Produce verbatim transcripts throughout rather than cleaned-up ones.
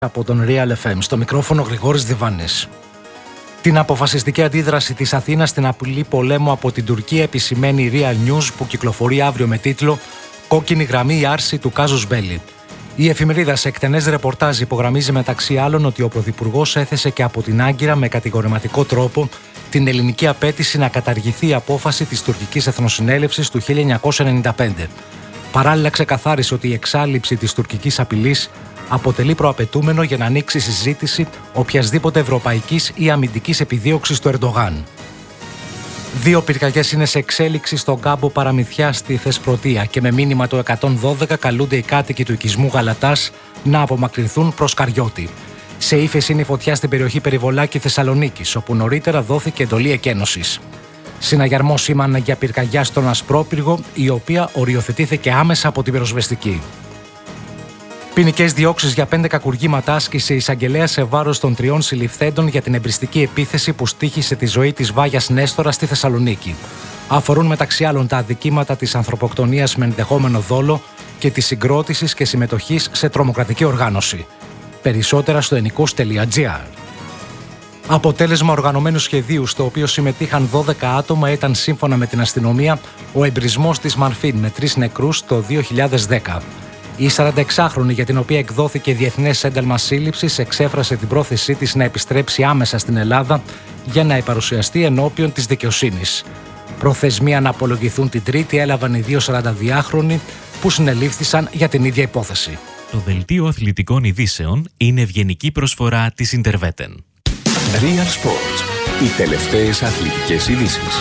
Από τον Real εφ εμ, στο μικρόφωνο Γρηγόρης Διβάνης. Την αποφασιστική αντίδραση της Αθήνας στην απειλή πολέμου από την Τουρκία επισημαίνει η Real News, που κυκλοφορεί αύριο με τίτλο «Κόκκινη γραμμή, η άρση του κάζους μπέλι». Η εφημερίδα σε εκτενές ρεπορτάζ υπογραμμίζει μεταξύ άλλων ότι ο Πρωθυπουργός έθεσε και από την Άγκυρα με κατηγορηματικό τρόπο την ελληνική απέτηση να καταργηθεί η απόφαση της τουρκικής εθνοσυνέλευσης του χίλια εννιακόσια ενενήντα πέντε. Παράλληλα, ξεκαθάρισε ότι η εξάλειψη της τουρκικής απειλής αποτελεί προαπαιτούμενο για να ανοίξει συζήτηση οποιασδήποτε ευρωπαϊκής ή αμυντικής επιδίωξης του Ερντογάν. Δύο πυρκαγιές είναι σε εξέλιξη στον κάμπο Παραμυθιά στη Θεσπρωτεία και με μήνυμα το εκατόν δώδεκα καλούνται οι κάτοικοι του οικισμού Γαλατάς να απομακρυνθούν προς Καριώτη. Σε ύφεση είναι η φωτιά στην περιοχή Περιβολάκη Θεσσαλονίκης, όπου νωρίτερα δόθηκε εντολή εκένωσης. Συναγερμό σήμανε για πυρκαγιά στον Ασπρόπυργο, η οποία οριοθετήθηκε άμεσα από την πυροσβεστική. Ποινικές διώξεις για πέντε κακουργήματα άσκησε η εισαγγελέα σε βάρος των τριών συλληφθέντων για την εμπριστική επίθεση που στοίχησε τη ζωή της Βάγιας Νέστορα στη Θεσσαλονίκη. Αφορούν μεταξύ άλλων τα αδικήματα της ανθρωποκτονίας με ενδεχόμενο δόλο και της συγκρότησης και συμμετοχής σε τρομοκρατική οργάνωση. Περισσότερα στο ενικούς τελεία τζι άρ. Αποτέλεσμα οργανωμένου σχεδίου, στο οποίο συμμετείχαν δώδεκα άτομα, ήταν σύμφωνα με την αστυνομία ο εμπρισμός της Μαρφίν με τρεις νεκρούς το δύο χιλιάδες δέκα. Η σαρανταεξάχρονη, για την οποία εκδόθηκε διεθνές ένταλμα σύλληψης, εξέφρασε την πρόθεσή της να επιστρέψει άμεσα στην Ελλάδα για να επαρουσιαστεί ενώπιον της δικαιοσύνης. Προθεσμία να απολογηθούν την Τρίτη έλαβαν οι δύο σαρανταδυάχρονοι που συνελήφθησαν για την ίδια υπόθεση. Το δελτίο αθλητικών ειδήσεων είναι ευγενική προσφορά της Interveten. Real Sports. Οι τελευταίες αθλητικές ειδήσεις.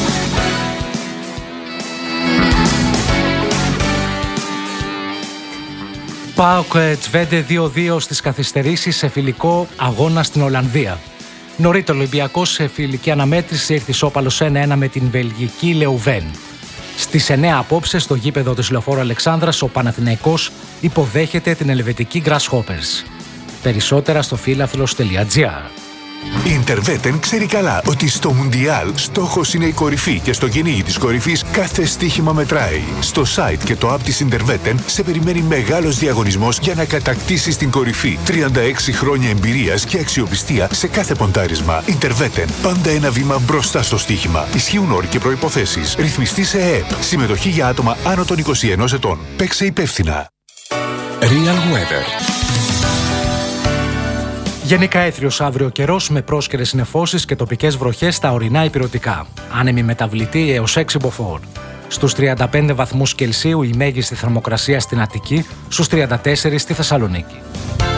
ΠΑΟΚ Τσβέντε δύο δύο στις καθυστερήσεις σε φιλικό αγώνα στην Ολλανδία. Νωρίτερα ο Ολυμπιακός σε φιλική αναμέτρηση ήρθε ισόπαλος ένα ένα με την βελγική Λεουβέν. Στις εννέα απόψε στο γήπεδο της Λεωφόρου Αλεξάνδρας ο Παναθηναϊκός υποδέχεται την ελβετική Grasshoppers. Περισσότερα στο φίλαθλος τελεία τζι άρ. Η Interveten ξέρει καλά ότι στο Μουντιάλ στόχος είναι η κορυφή και στο κυνήγι της κορυφής κάθε στοίχημα μετράει. Στο site και το app της Interveten σε περιμένει μεγάλος διαγωνισμός για να κατακτήσεις την κορυφή. τριάντα έξι χρόνια εμπειρίας και αξιοπιστία σε κάθε ποντάρισμα. Interveten. Πάντα ένα βήμα μπροστά στο στοίχημα. Ισχύουν όροι και προϋποθέσεις. Ρυθμιστή σε ΕΕΠ. Συμμετοχή για άτομα άνω των είκοσι ενός ετών. Παίξε υπεύθυνα. Real Weather. Γενικά έθριος αύριο καιρός με πρόσκαιρες νεφώσεις και τοπικές βροχές στα ορεινά ηπειρωτικά. Άνεμη μεταβλητή έως έξι μποφόρ. Στους τριάντα πέντε βαθμούς Κελσίου η μέγιστη θερμοκρασία στην Αττική, στους τριάντα τέσσερα στη Θεσσαλονίκη.